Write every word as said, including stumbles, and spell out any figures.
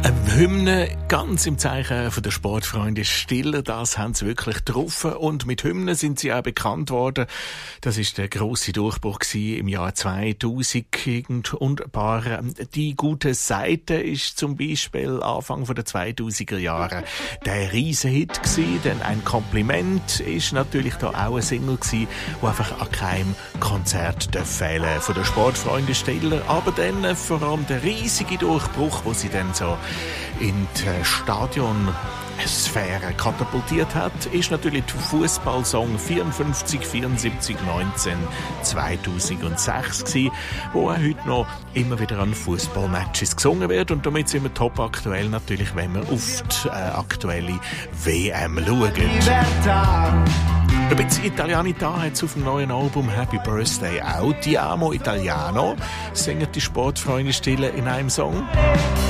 Eine Hymne ganz im Zeichen von der Sportfreunde Stiller, das haben sie wirklich getroffen. Und mit Hymnen sind sie auch bekannt worden. Das ist der grosse Durchbruch gewesen im Jahr zweitausend. Und ein paar, die gute Seite ist zum Beispiel Anfang der zweitausender Jahre der Riesenhit gewesen. Denn ein Kompliment ist natürlich da auch eine Single gewesen, die einfach an keinem Konzert fehlen von der Sportfreunde Stiller. Aber dann vor allem der riesige Durchbruch, wo sie dann so in die Stadionsphäre katapultiert hat, ist natürlich der Fußballsong vierundfünfzig, vierundsiebzig, neunzehn, zweitausendsechs gewesen, wo auch heute noch immer wieder an Fußballmatches gesungen wird. Und damit sind wir top aktuell natürlich, wenn wir auf die äh, aktuelle W M schauen. Ein bisschen Italianità hat es auf dem neuen Album Happy Birthday auch. Ti amo Italiano singen die Sportfreunde Stiller in einem Song.